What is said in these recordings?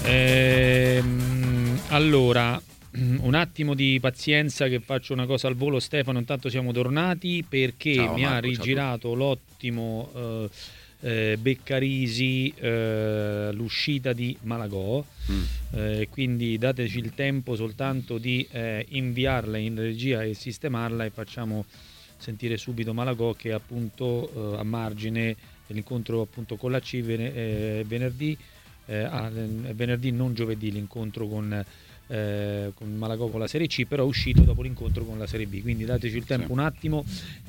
Allora, un attimo di pazienza che faccio una cosa al volo, Stefano. Intanto siamo tornati perché ciao, mi Marco, ha rigirato l'ottimo Beccarisi l'uscita di Malagò. Quindi dateci il tempo soltanto di inviarla in regia e sistemarla, e facciamo sentire subito Malagò, che è appunto a margine dell'incontro appunto con la C venerdì. Venerdì, non giovedì, l'incontro con Malagò con la Serie C, però è uscito dopo l'incontro con la Serie B, quindi dateci il tempo un attimo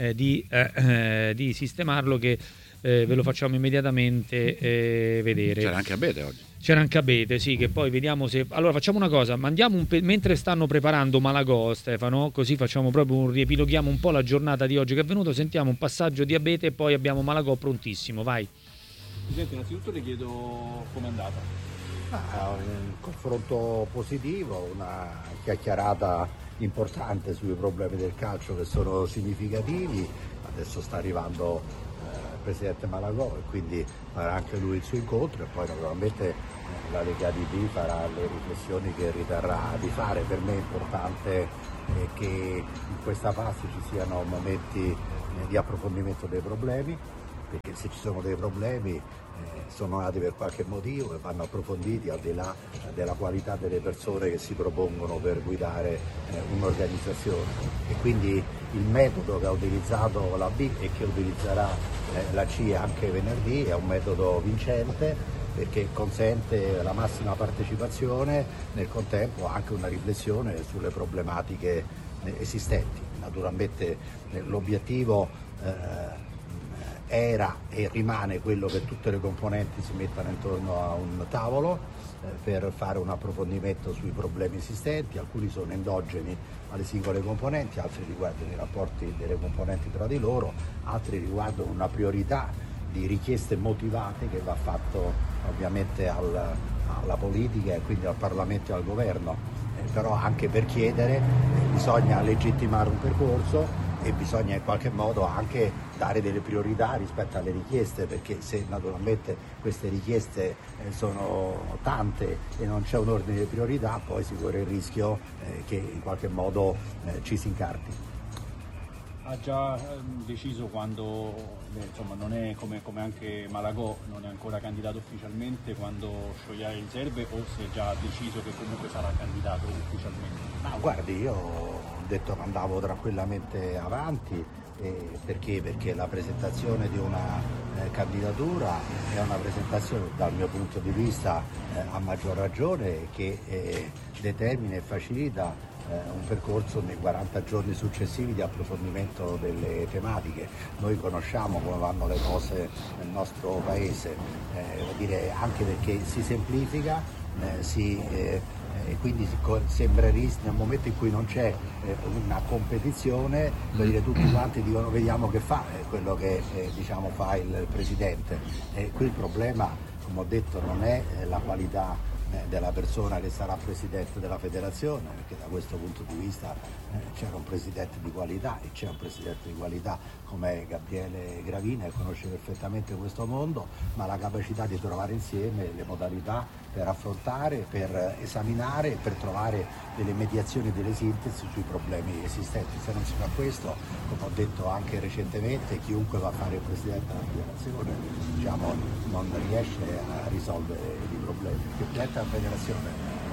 di sistemarlo, che ve lo facciamo immediatamente vedere. C'era anche Abete oggi. C'era anche Abete, sì, che poi vediamo se... Allora facciamo una cosa, mandiamo mentre stanno preparando Malagò, Stefano, così facciamo proprio riepiloghiamo un po' la giornata di oggi che è venuto, sentiamo un passaggio di Abete e poi abbiamo Malagò prontissimo, vai. Presidente, innanzitutto le chiedo com'è andata. Un confronto positivo, una chiacchierata importante sui problemi del calcio che sono significativi. Adesso sta arrivando il Presidente Malagò e quindi farà anche lui il suo incontro, e poi naturalmente la Lega DD farà le riflessioni che riterrà di fare. Per me è importante che in questa fase ci siano momenti di approfondimento dei problemi, perché se ci sono dei problemi sono nati per qualche motivo e vanno approfonditi, al di là della qualità delle persone che si propongono per guidare un'organizzazione. E quindi il metodo che ha utilizzato la B e che utilizzerà la C anche venerdì è un metodo vincente, perché consente la massima partecipazione, nel contempo anche una riflessione sulle problematiche esistenti. Naturalmente l'obiettivo era e rimane quello che tutte le componenti si mettano intorno a un tavolo per fare un approfondimento sui problemi esistenti. Alcuni sono endogeni alle singole componenti, altri riguardano i rapporti delle componenti tra di loro, altri riguardano una priorità di richieste motivate che va fatto ovviamente alla politica e quindi al Parlamento e al Governo, però anche per chiedere bisogna legittimare un percorso e bisogna in qualche modo anche dare delle priorità rispetto alle richieste, perché se naturalmente queste richieste sono tante e non c'è un ordine di priorità, poi si corre il rischio che in qualche modo ci si incarti. Ha già deciso quando, insomma, non è come anche Malagò, non è ancora candidato ufficialmente, quando sciogliere le riserve, o si è già deciso che comunque sarà candidato ufficialmente? No, guardi, io ho detto che andavo tranquillamente avanti, perché la presentazione di una candidatura è una presentazione dal mio punto di vista a maggior ragione che determina e facilita un percorso nei 40 giorni successivi di approfondimento delle tematiche. Noi conosciamo come vanno le cose nel nostro paese, anche perché si semplifica, e quindi sembra nel momento in cui non c'è una competizione, tutti quanti dicono vediamo che fa quello che fa il Presidente. Qui il problema, come ho detto, non è la qualità della persona che sarà Presidente della Federazione, perché da questo punto di vista c'era un Presidente di qualità e c'è un Presidente di qualità come Gabriele Gravina, che conosce perfettamente questo mondo, ma la capacità di trovare insieme le modalità per affrontare, per esaminare e per trovare delle mediazioni e delle sintesi sui problemi esistenti. Se non si fa questo, come ho detto anche recentemente, chiunque va a fare il Presidente della Federazione non riesce a risolvere i problemi. Il Presidente della Federazione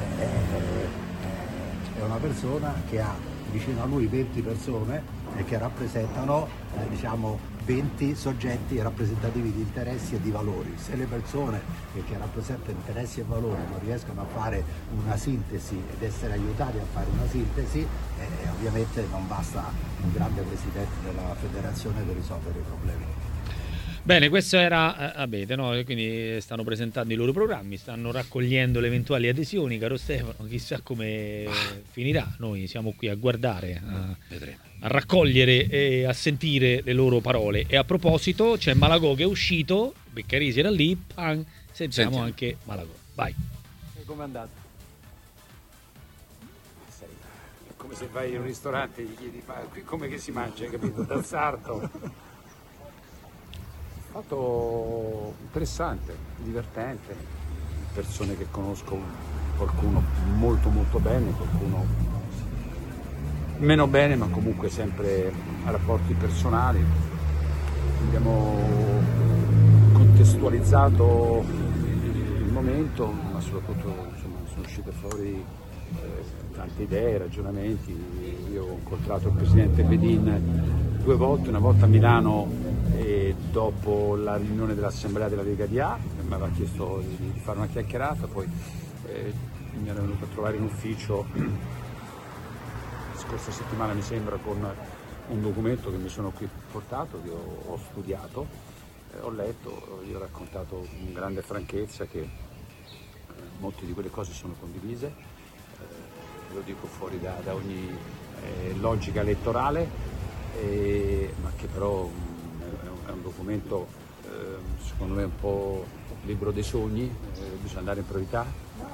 è una persona che ha vicino a lui 20 persone che rappresentano 20 soggetti rappresentativi di interessi e di valori. Se le persone che rappresentano interessi e valori non riescono a fare una sintesi ed essere aiutati a fare una sintesi, ovviamente non basta un grande Presidente della Federazione per risolvere i problemi. Bene, questo era Abete, no? Quindi stanno presentando i loro programmi, stanno raccogliendo le eventuali adesioni, caro Stefano, chissà come finirà. Noi siamo qui a guardare, a raccogliere e a sentire le loro parole. E a proposito, c'è Malagò che è uscito, Beccarisi era lì, sentiamo anche Malagò. Vai. E com'è andato? È come se vai in un ristorante e gli chiedi qui come che si mangia, capito? Dal sarto. Fatto interessante, divertente, persone che conosco, qualcuno molto molto bene, qualcuno meno bene, ma comunque sempre a rapporti personali. Abbiamo contestualizzato il momento, ma soprattutto insomma, sono uscite fuori tante idee, ragionamenti. Io ho incontrato il presidente Bedin 2 volte, una volta a Milano dopo la riunione dell'Assemblea della Lega di A, mi aveva chiesto di fare una chiacchierata, poi mi era venuto a trovare in ufficio la scorsa settimana mi sembra con un documento che mi sono qui portato, che ho studiato, ho letto, gli ho raccontato con grande franchezza che molte di quelle cose sono condivise, lo dico fuori da ogni logica elettorale, ma che però è un documento secondo me un po' libro dei sogni, bisogna andare in priorità,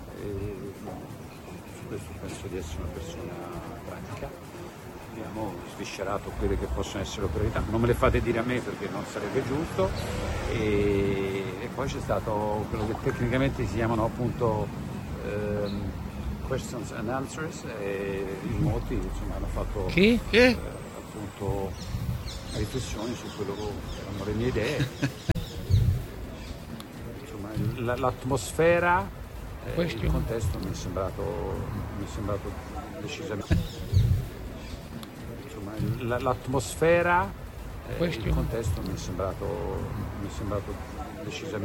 su questo penso di essere una persona pratica. Abbiamo sviscerato quelle che possono essere le priorità, non me le fate dire a me perché non sarebbe giusto, e poi c'è stato quello che tecnicamente si chiamano appunto questions and answers, e in molti insomma hanno fatto appunto riflessioni su quello che erano le mie idee. Insomma, l'atmosfera, il contesto mi è sembrato decisamente. Insomma, l'atmosfera, il contesto mi è sembrato decisamente.